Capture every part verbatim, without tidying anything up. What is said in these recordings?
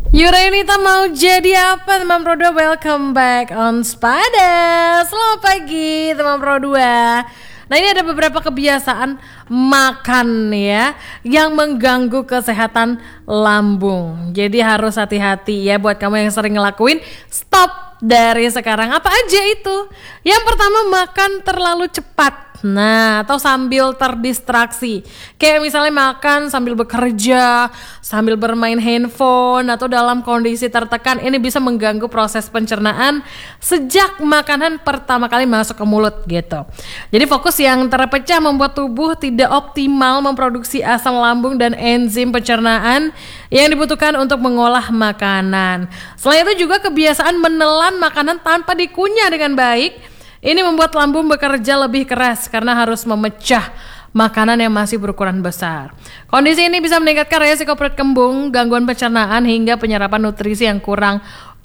Yurenita mau jadi apa teman Pro dua? Welcome back on Spada. Selamat pagi teman Pro dua. Nah, ini ada beberapa kebiasaan makan ya yang mengganggu kesehatan lambung. Jadi harus hati-hati ya buat kamu yang sering ngelakuin. Stop dari sekarang. Apa aja itu? Yang pertama, makan terlalu cepat. Nah, atau sambil terdistraksi. Kayak misalnya makan sambil bekerja, sambil bermain handphone, atau dalam kondisi tertekan. Ini bisa mengganggu proses pencernaan sejak makanan pertama kali masuk ke mulut gitu. Jadi fokus yang terpecah membuat tubuh tidak optimal memproduksi asam lambung dan enzim pencernaan yang dibutuhkan untuk mengolah makanan. Selain itu juga kebiasaan menelan makanan tanpa dikunyah dengan baik. Ini membuat lambung bekerja lebih keras karena harus memecah makanan yang masih berukuran besar. Kondisi ini bisa meningkatkan resiko perut kembung, gangguan pencernaan, hingga penyerapan nutrisi yang kurang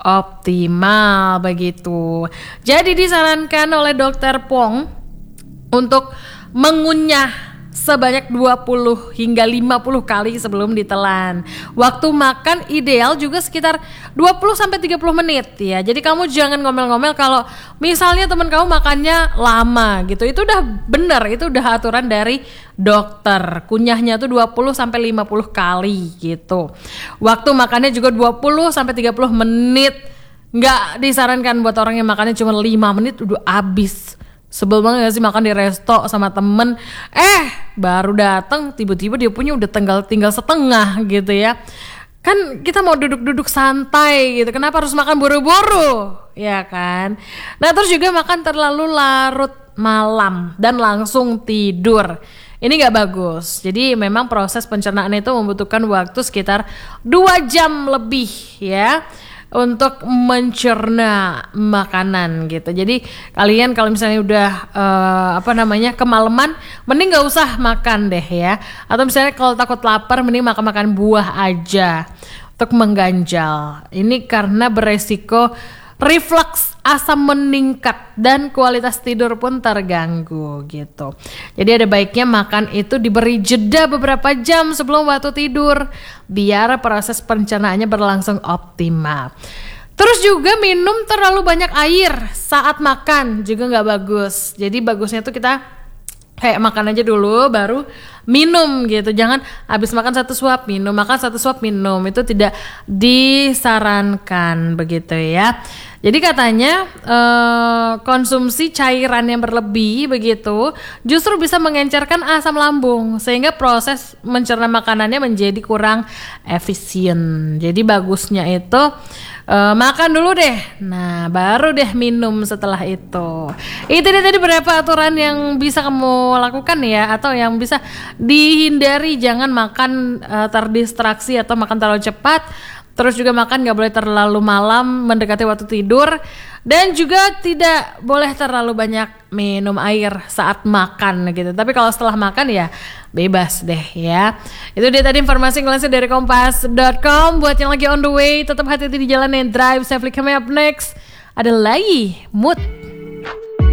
optimal begitu. Jadi disarankan oleh dokter Pong untuk mengunyah sebanyak dua puluh hingga lima puluh kali sebelum ditelan. Waktu makan ideal juga sekitar dua puluh sampai tiga puluh menit ya. Jadi kamu jangan ngomel-ngomel kalau misalnya teman kamu makannya lama gitu. Itu udah bener, itu udah aturan dari dokter. Kunyahnya tuh dua puluh sampai lima puluh kali gitu. Waktu makannya juga dua puluh sampai tiga puluh menit. Nggak disarankan buat orang yang makannya cuma lima menit udah habis. Sebel banget gak sih makan di resto sama temen, eh baru datang tiba-tiba dia punya udah tinggal tinggal setengah gitu ya. Kan kita mau duduk-duduk santai gitu, kenapa harus makan buru-buru ya kan. Nah, terus juga makan terlalu larut malam dan langsung tidur, ini gak bagus. Jadi memang proses pencernaan itu membutuhkan waktu sekitar dua jam lebih ya untuk mencerna makanan gitu. Jadi kalian kalau misalnya udah uh, apa namanya kemalaman, mending nggak usah makan deh ya. Atau misalnya kalau takut lapar, mending makan-makan buah aja untuk mengganjal. Ini karena beresiko reflux asam meningkat dan kualitas tidur pun terganggu gitu. Jadi ada baiknya makan itu diberi jeda beberapa jam sebelum waktu tidur biar proses pencernaannya berlangsung optimal. Terus juga minum terlalu banyak air saat makan juga nggak bagus. Jadi bagusnya tuh kita kayak makan aja dulu baru minum gitu. Jangan habis makan satu suap minum, makan satu suap minum. Itu tidak disarankan begitu ya. Jadi katanya eh, konsumsi cairan yang berlebih begitu justru bisa mengencerkan asam lambung sehingga proses mencerna makanannya menjadi kurang efisien. Jadi bagusnya itu eh, makan dulu deh. Nah, baru deh minum setelah itu. Itu dia tadi beberapa aturan yang bisa kamu lakukan ya, atau yang bisa dihindari. Jangan makan eh, terdistraksi atau makan terlalu cepat. Terus juga makan gak boleh terlalu malam mendekati waktu tidur. Dan juga tidak boleh terlalu banyak minum air saat makan gitu. Tapi kalau setelah makan ya bebas deh ya. Itu dia tadi informasi yang langsung dari kompas dot com. Buat yang lagi on the way, tetap hati-hati di jalan dan drive safely. Coming up next ada lagi Mood